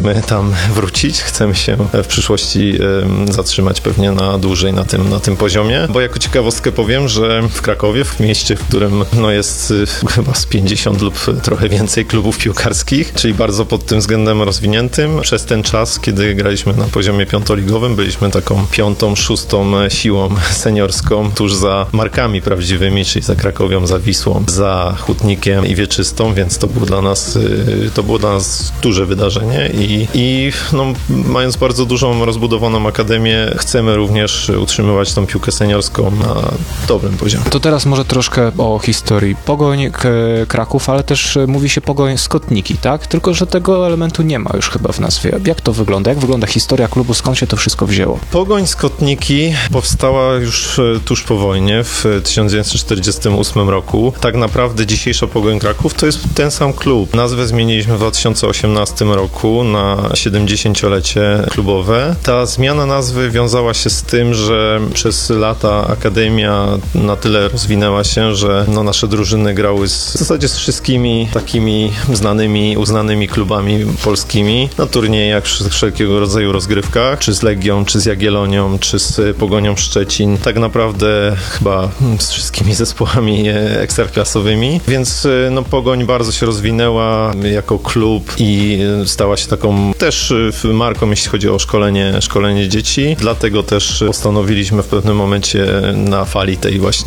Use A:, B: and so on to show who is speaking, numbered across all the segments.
A: chcemy tam wrócić, chcemy się w przyszłości zatrzymać pewnie na dłużej na tym poziomie, bo jako ciekawostkę powiem, że w Krakowie, w mieście, w którym jest chyba z 50 lub trochę więcej klubów piłkarskich, czyli bardzo pod tym względem rozwiniętym, przez ten czas, kiedy graliśmy na poziomie piątoligowym, byliśmy taką piątą, szóstą siłą seniorską, tuż za markami prawdziwymi, czyli za Krakowią, za Wisłą, za Hutnikiem i Wieczystą, więc to było dla nas duże wydarzenie i mając bardzo dużą, rozbudowaną akademię, chcemy również utrzymywać tą piłkę seniorską na dobrym poziomie.
B: To teraz może troszkę o historii. Pogoń Kraków, ale też mówi się Pogoń Skotniki, tak? Tylko że tego elementu nie ma już chyba w nazwie. Jak to wygląda? Jak wygląda historia klubu? Skąd się to wszystko wzięło?
A: Pogoń Skotniki powstała już tuż po wojnie, w 1948 roku. Tak naprawdę dzisiejsza Pogoń Kraków to jest ten sam klub. Nazwę zmieniliśmy w 2018 roku na 70-lecie klubowe. Ta zmiana nazwy wiązała się z tym, że przez lata akademia na tyle rozwinęła się, że nasze drużyny grały w zasadzie z wszystkimi takimi znanymi, uznanymi klubami polskimi na turniejach, wszelkiego rodzaju rozgrywkach, czy z Legią, czy z Jagiellonią, czy z Pogonią Szczecin. Tak naprawdę chyba z wszystkimi zespołami ekstraklasowymi, więc Pogoń bardzo się rozwinęła jako klub i stała się taką też marką, jeśli chodzi o szkolenie dzieci. Dlatego też postanowiliśmy w pewnym momencie na fali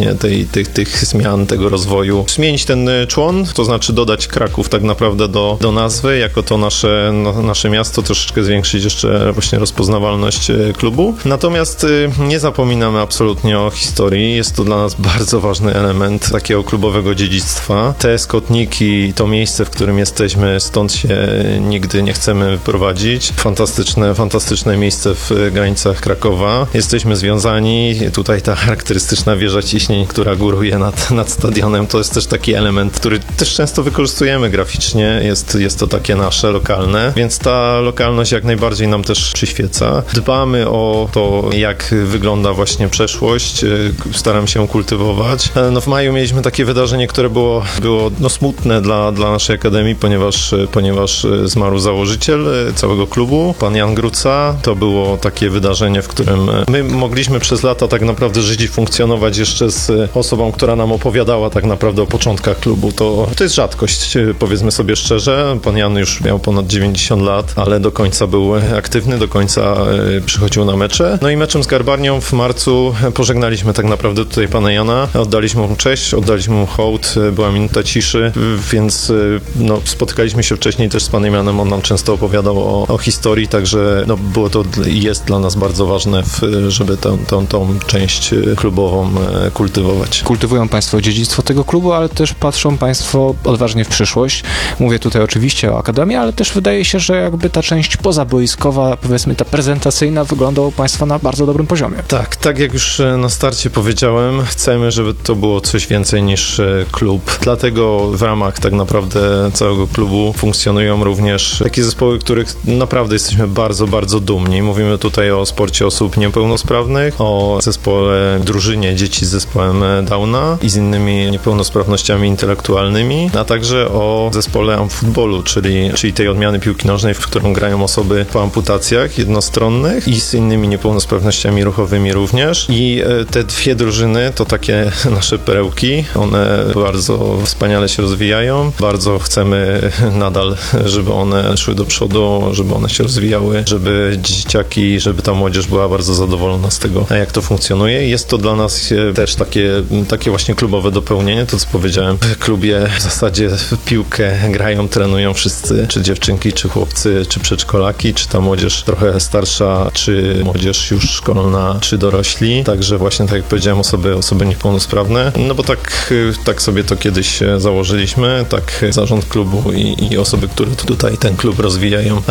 A: tych zmian, tego rozwoju zmienić ten człon, to znaczy dodać Kraków tak naprawdę do nazwy, jako to nasze miasto, troszeczkę zwiększyć jeszcze właśnie rozpoznawalność klubu. Natomiast nie zapominamy absolutnie o historii. Jest to dla nas bardzo ważny element takiego klubowego dziedzictwa. Te Skotniki, to miejsce, w którym jesteśmy, stąd się nigdy nie chcemy wyprowadzić. Fantastyczne miejsce w granicach Krakowa. Jesteśmy związani. Tutaj ta charakterystyczna wieża ciśnień, która góruje nad stadionem, to jest też taki element, który też często wykorzystujemy graficznie. Jest to takie nasze, lokalne, więc ta lokalność jak najbardziej nam też przyświeca. Dbamy o to, jak wygląda właśnie przeszłość. Staramy się ją kultywować. W maju mieliśmy takie wydarzenie, które było smutne dla naszej akademii, ponieważ zmarł założyciel całego klubu, pan Jan Gruca. To było takie wydarzenie, w którym my mogliśmy przez lata tak naprawdę żyć i funkcjonować jeszcze z osobą, która nam opowiadała tak naprawdę o początkach klubu. To jest rzadkość, powiedzmy sobie szczerze. Pan Jan już miał ponad 90 lat, ale do końca był aktywny, do końca przychodził na mecze. I meczem z Garbarnią w marcu pożegnaliśmy tak naprawdę tutaj pana Jana. Oddaliśmy mu cześć, oddaliśmy mu hołd, była minuta ciszy, więc spotykaliśmy się wcześniej też z panem Janem, on nam często opowiadał o historii, także było to i jest dla nas bardzo ważne, żeby tą część klubową kultywować.
B: Kultywują Państwo dziedzictwo tego klubu, ale też patrzą Państwo odważnie w przyszłość. Mówię tutaj oczywiście o Akademii, ale też wydaje się, że jakby ta część pozaboiskowa, powiedzmy ta prezentacyjna, wygląda u Państwa na bardzo dobrym poziomie. Tak
A: jak już na starcie powiedziałem, chcemy, żeby to było coś więcej niż klub. Dlatego w ramach tak naprawdę całego klubu funkcjonują również takie zespoły, których naprawdę jesteśmy bardzo, bardzo dumni. Mówimy tutaj o sporcie osób niepełnosprawnych, o zespole, drużynie dzieci z zespołem Downa i z innymi niepełnosprawnościami intelektualnymi, a także o zespole amfutbolu, czyli tej odmiany piłki nożnej, w którą grają osoby po amputacjach jednostronnych i z innymi niepełnosprawnościami ruchowymi również. I te dwie drużyny to takie nasze perełki. One bardzo wspaniale się rozwijają. Bardzo chcemy nadal, żeby one szły do przodu, żeby one się rozwijały, żeby dzieciaki, żeby ta młodzież była bardzo zadowolona z tego, jak to funkcjonuje. Jest to dla nas też takie właśnie klubowe dopełnienie, to co powiedziałem. W klubie w zasadzie piłkę grają, trenują wszyscy, czy dziewczynki, czy chłopcy, czy przedszkolaki, czy ta młodzież trochę starsza, czy młodzież już szkolna, czy dorośli. Także właśnie tak jak powiedziałem, osoby niepełnosprawne. Bo tak sobie to kiedyś założyliśmy, tak zarząd klubu i osoby, które tutaj ten klub rozwijają.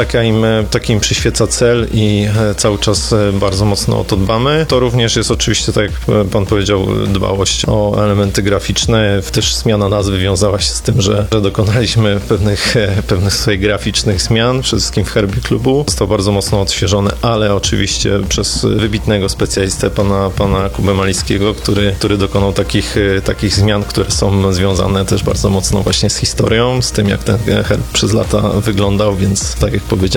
A: Taki im przyświeca cel i cały czas bardzo mocno o to dbamy. To również jest oczywiście, tak jak pan powiedział, dbałość o elementy graficzne. Też zmiana nazwy wiązała się z tym, że dokonaliśmy pewnych swoich graficznych zmian, przede wszystkim w herbie klubu. Został bardzo mocno odświeżony, ale oczywiście przez wybitnego specjalistę, pana Kubę Malickiego, który dokonał takich zmian, które są związane też bardzo mocno właśnie z historią, z tym, jak ten herb przez lata wyglądał, więc tak jak powiedziałem,